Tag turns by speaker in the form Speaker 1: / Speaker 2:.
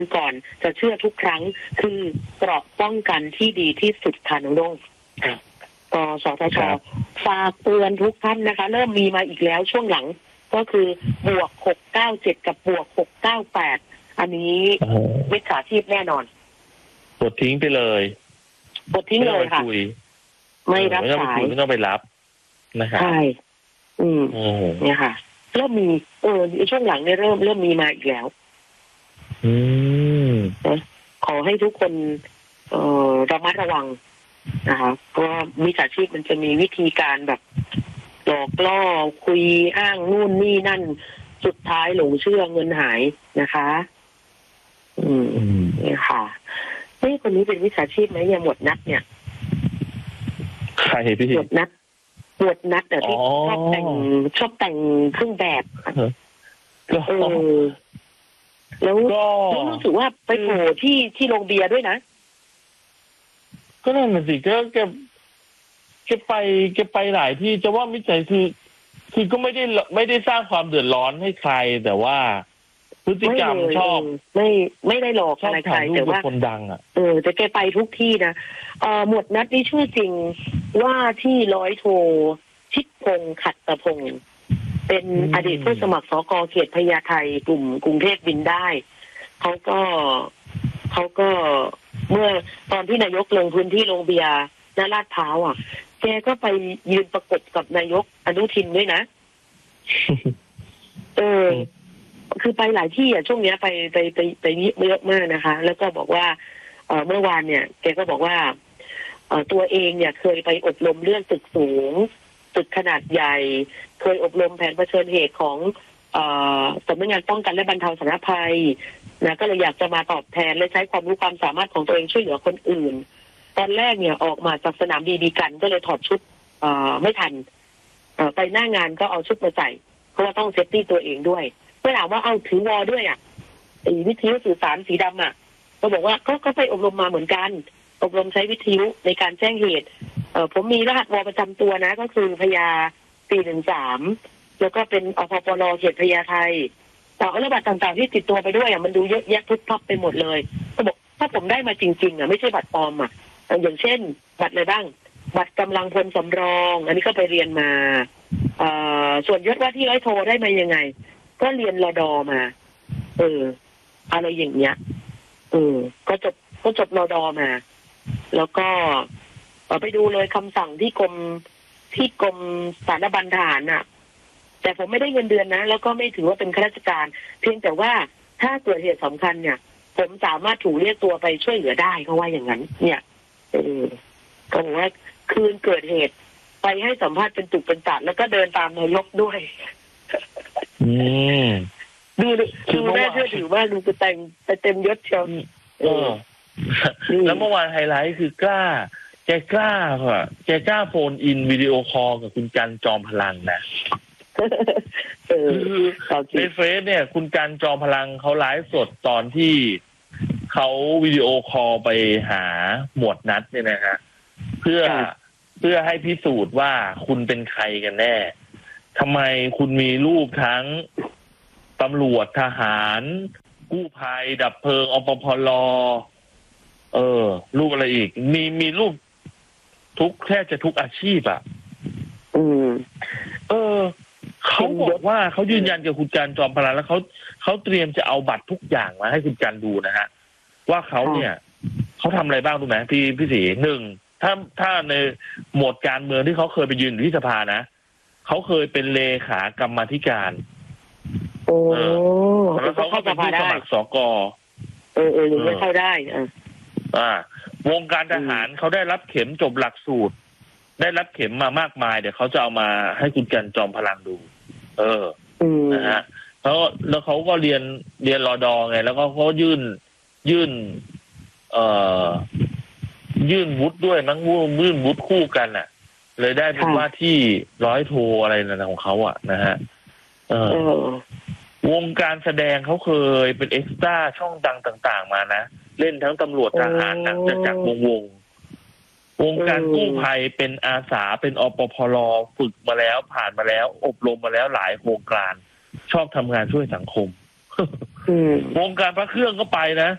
Speaker 1: ก่อนจะเชื่อทุกครั้งคือเกราะป้องกันที่ดีที่สุดค่ะน้องดงก็สทช.ฝากเตือนทุกท่านนะคะ เริ่มมีมาอีกแล้วช่วงหลังก็คือบวก697กับบวก698อันนี้มิจฉาชีพแน่นอน
Speaker 2: กดทิ้งไปเลย
Speaker 1: กดทิ้งเลยค่ะไม่รับสาย
Speaker 2: ไม่ต้องไปรับนะครับ
Speaker 1: ใช่เนี่ยค่ะเริ่มมีช่วงหลังเนี่ยเริ่มมีมาอีกแล้วขอให้ทุกคนระมัดระวังนะคะเพราะมิจฉาชีพมันจะมีวิธีการแบบหลอกล่อคุยอ้างนู่นนี่นั่นสุดท้ายหลงเชื่อเงินหายนะคะนี่ค่ะนี่คนนี้เป็นมิจฉาชีพไหมเนี่ยหมวดนัดเนี่ย
Speaker 2: ใครพี่
Speaker 1: หมวดนัดที่ชอบแต่งเครื่องแบบแล้วรู้สึกว่าไปโผล่ที่โรงเบียร์ด้วยนะ
Speaker 2: ก็นั่นน่ะสิก็แกไปหลายที่จะว่ามิจฉาคือก็ไม่ได้สร้างความเดือดร้อนให้ใครแต่ว่าพฤติกรรมชอบ
Speaker 1: ไม่ได้หลอกอะไรใครแต่ว่า
Speaker 2: คนดังอ่ะ
Speaker 1: แต่แกไปทุกที่นะหมวดนัดนี่ชื่อจริงว่าที่ร้อยโทชิดพงษ์ขัตตพงษ์เป็นอดีตผู้สมัครสก.เขตพญาไทกลุ่มกรุงเทพบินได้เขาก็เมื่อตอนที่นายกลงพื้นที่โรงเบียร์ณลาดพร้าวอ่ะแกก็ไปยืนประกบกับนายกอนุทินด้วยนะคือไปหลายที่อ่ะช่วงนี้ไปเยอะมากนะคะแล้วก็บอกว่าเมื่อวานเนี่ยแกก็บอกว่าตัวเองเนี่ยเคยไปอบรมเรื่องตึกสูงตึกขนาดใหญ่เคยอบรมแผนเผชิญเหตุของสำนักงานป้องกันและบรรเทาสาธารณภัยนะก็เลยอยากจะมาตอบแทนและใช้ความรู้ความสามารถของตัวเองช่วยเหลือคนอื่นตอนแรกเนี่ยออกมาจากสนามบีกันก็เลยถอดชุดไม่ทันไปหน้างานก็เอาชุดมาใส่เพราะว่าต้องเซฟตี้ตัวเองด้วยเมื่อถามว่าเอาถือวอด้วยอ่ะวิทยุสื่อสารสีดำอ่ะก็บอกว่าก็ไปอบรมมาเหมือนกันอบรมใช้วิทยุในการแจ้งเหตุผมมีรหัสวอประจำตัวนะก็คือพญา413แล้วก็เป็นอพปรเขตพญาไทแต่ระบาดต่างๆที่ติดตัวไปด้วยอ่ะมันดูเยอะแยะทุกทับไปหมดเลยก็บอกถ้าผมได้มาจริงๆอ่ะไม่ใช่บัตรปลอมอ่ะอย่างเช่นบัตรอะไรบ้างบัตรกำลังพลสำรองอันนี้ก็ไปเรียนมาส่วนยศว่าที่ร้อยโทได้มายังไงก็เรียนรดมาอะไรอย่างเงี้ยก็จบรดมาแล้วก็ไปดูเลยคำสั่งที่กรมสารบัญทหารน่ะแต่ผมไม่ได้เงินเดือนนะแล้วก็ไม่ถือว่าเป็นข้าราชการเพียงแต่ว่าถ้าเกิดเหตุสำคัญเนี่ยผมสามารถถูกเรียกตัวไปช่วยเหลือได้เขาว่าอย่างนั้นเนี่ยก็บอกว่าคืนเกิดเหตุไปให้สัมภาษณ์เป็นตุเป็นตะแล้วก็เดินตามนายกด้วยดูแม่เชื่อถือว่าดูจะแต่งไปเต็มยศเชียว
Speaker 2: แล้วเมื่อวานไฮไลท์คือกล้าแกกล้าโฟนอินวิดีโอคอลกับคุณกันจอมพลังนะในเฟซเนี่ยคุณกันจอมพลังเขาไลฟ์สดตอนที่เขาวิดีโอคอลไปหาหมวดนัดเนี่ยนะฮะเพื่อให้พิสูจน์ว่าคุณเป็นใครกันแน่ทำไมคุณมีรูปทั้งตำรวจทหารกู้ภัยดับเพลิงอปพลรูปอะไรอีกมีรูปแทบจะทุกอาชีพอ่ะเขาบอกว่าเขายืนยันกับคุณกันจอมพลังแล้วเขาเตรียมจะเอาบัตรทุกอย่างมาให้คุณกันดูนะฮะว่าเขาเนี่ยเขาทำอะไรบ้างรู้ไหมพี่ศรีหนึ่งถ้าในโหมดการเมืองที่เขาเคยไปยืนอยู่ที่สภานะเขาเคยเป็นเลขากรรมาธิการแล้วเขาก็เป็นผู้สมัครสก.
Speaker 1: ยังไม่เข้าได้
Speaker 2: วงการทหารเขาได้รับเข็มจบหลักสูตรได้รับเข็มมามากมายเดี๋ยวเขาจะเอามาให้คุณกันจอมพลังดูนะฮะแล้วเขาก็เรียนรดไงแล้วก็เขายื่นวุฒิด้วยมั้งยื่นวุฒิคู่กันอ่ะเลยได้เป็นว่าที่ร้อยโทอะไรนั่นของเขาอ่ะนะฮะวงการแสดงเขาเคยเป็นเอ็กซ์ตร้าช่องดังต่างๆมานะเล่นทั้งตำรวจทหารหนังจากวงการกู้ภัยเป็นอาสาเป็นอปพลฝึกมาแล้วผ่านมาแล้วอบรมมาแล้วหลายโครงการชอบทำงานช่วยสังคมวงการพระเครื่องก็ไปนะ